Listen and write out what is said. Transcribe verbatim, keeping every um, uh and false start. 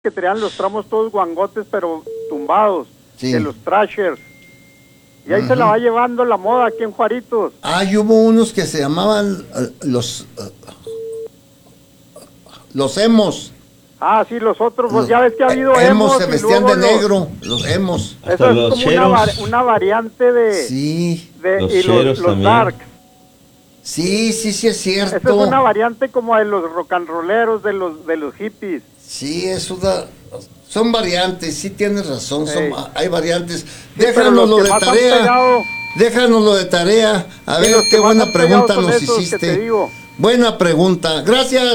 que traían los tramos todos guangotes, pero tumbados, Sí. de los Thrashers. Y ahí Ajá. se la va llevando la moda aquí en Juaritos. Ah, y hubo unos que se llamaban eh, los eh, los emos. Ah, sí, los otros, pues Los- ya ves que ha habido eh, emos emos se y vestían luego de los- negro, los emos. Eso Hasta es los como una, cheros. var- una variante de, Sí, de Los y los, cheros los también. darks. sí, sí, sí es Esa es cierto. una variante como de los rock and rolleros, de los de los hippies. Sí, es una, son variantes, sí tienes razón, son, Ey. hay variantes. pero Déjanoslo los que de más han tarea, pegado- déjanoslo de tarea. A Sí, ver los qué que más buena han pegado pregunta son nos esos que hiciste. te digo. Buena pregunta, gracias.